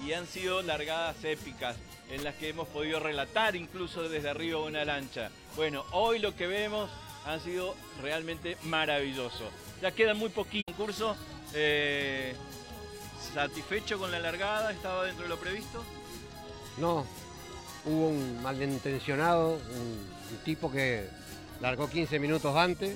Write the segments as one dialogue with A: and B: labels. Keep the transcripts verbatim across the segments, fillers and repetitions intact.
A: y han sido largadas épicas en las que hemos podido relatar incluso desde arriba una lancha. Bueno, hoy lo que vemos han sido realmente maravilloso. Ya queda muy poquito concurso. Eh, ¿Satisfecho con la largada? ¿Estaba dentro de lo previsto?
B: No, hubo un malintencionado, un, un tipo que largó quince minutos antes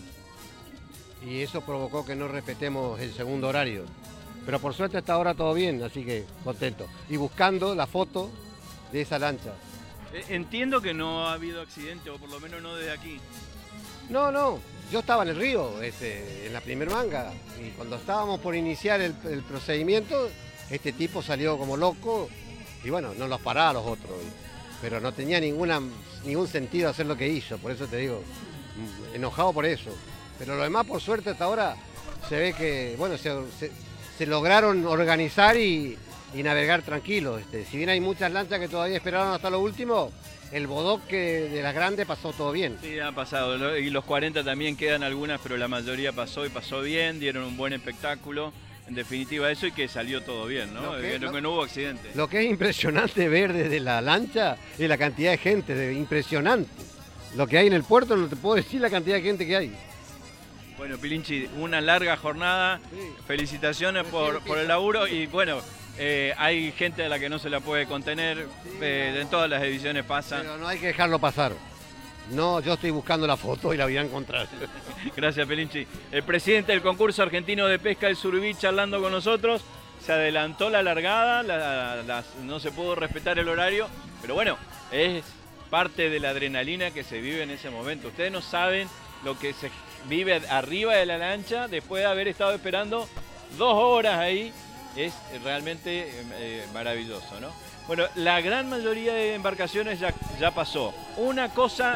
B: y eso provocó que no respetemos el segundo horario. Pero por suerte hasta ahora todo bien, así que contento. Y buscando la foto de esa lancha.
A: Entiendo que no ha habido accidente, o por lo menos no desde aquí.
B: No, no, yo estaba en el río, este, en la primer manga, y cuando estábamos por iniciar el, el procedimiento, este tipo salió como loco, y bueno, no los paraba a los otros, pero no tenía ninguna, ningún sentido hacer lo que hizo, por eso te digo, enojado por eso. Pero lo demás, por suerte, hasta ahora se ve que, bueno, se, se, se lograron organizar y, y navegar tranquilos. Este, si bien hay muchas lanchas que todavía esperaron hasta lo último, el bodoque de las grandes pasó todo bien.
A: Sí, ha pasado. Y los cuarenta también quedan algunas, pero la mayoría pasó y pasó bien, dieron un buen espectáculo. En definitiva eso, y que salió todo bien, ¿no? Lo que, que, no, que no hubo accidente.
B: Lo que es impresionante ver desde la lancha es la cantidad de gente, de, impresionante. Lo que hay en el puerto, no te puedo decir la cantidad de gente que hay.
A: Bueno, Pilinchi, una larga jornada. Sí. Felicitaciones por, por el laburo y bueno, eh, hay gente a la que no se la puede contener, sí. eh, en todas las ediciones pasa.
B: Pero no hay que dejarlo pasar. No, yo estoy buscando la foto y la voy a encontrar.
A: Gracias, Pilinchi. El presidente del concurso argentino de pesca del Surubí charlando con nosotros. Se adelantó la largada, la, la, no se pudo respetar el horario, pero bueno, es parte de la adrenalina que se vive en ese momento. Ustedes no saben lo que se vive arriba de la lancha después de haber estado esperando dos horas ahí. Es realmente eh, maravilloso, ¿no? Bueno, la gran mayoría de embarcaciones ya, ya pasó. Una cosa,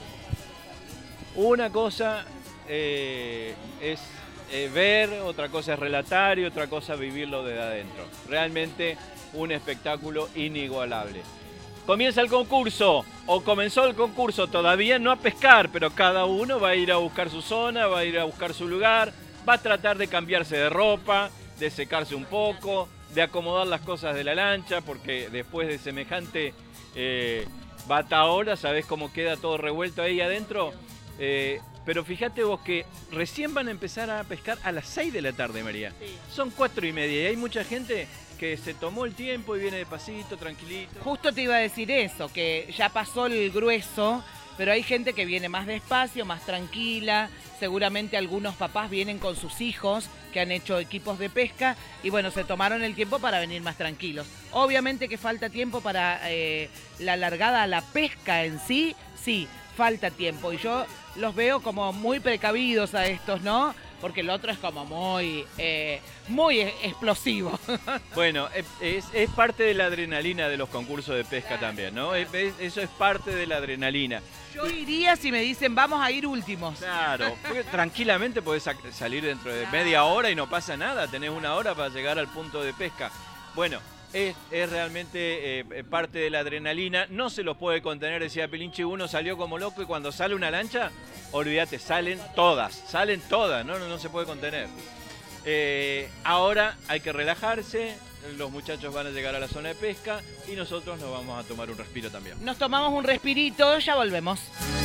A: una cosa eh, es eh, ver, otra cosa es relatar y otra cosa vivirlo desde adentro. Realmente un espectáculo inigualable. Comienza el concurso, o comenzó el concurso, todavía no a pescar, pero cada uno va a ir a buscar su zona, va a ir a buscar su lugar, va a tratar de cambiarse de ropa, de secarse un poco, de acomodar las cosas de la lancha, porque después de semejante eh, batahola, ¿sabés cómo queda todo revuelto ahí adentro? Eh, pero fíjate vos que recién van a empezar a pescar a las seis de la tarde, María. Sí. Son cuatro y media y hay mucha gente que se tomó el tiempo y viene despacito, tranquilito.
C: Justo te iba a decir eso, que ya pasó el grueso, pero hay gente que viene más despacio, más tranquila. Seguramente algunos papás vienen con sus hijos que han hecho equipos de pesca y bueno, se tomaron el tiempo para venir más tranquilos. Obviamente que falta tiempo para eh, la largada a la pesca en sí, sí, falta tiempo. Y yo los veo como muy precavidos a estos, ¿no? Porque el otro es como muy, eh, muy explosivo.
A: Bueno, es, es parte de la adrenalina de los concursos de pesca, claro, también, ¿no? Es, eso es parte de la adrenalina.
C: Yo iría si me dicen vamos a ir últimos.
A: Claro, tranquilamente podés salir dentro de media hora y no pasa nada, tenés una hora para llegar al punto de pesca. Bueno, es, es realmente eh, parte de la adrenalina, no se los puede contener, decía Pilinchi, uno salió como loco y cuando sale una lancha, olvídate, salen todas, salen todas, no, no, no se puede contener. Eh, ahora hay que relajarse, los muchachos van a llegar a la zona de pesca y nosotros nos vamos a tomar un respiro también.
C: Nos tomamos un respirito, ya volvemos.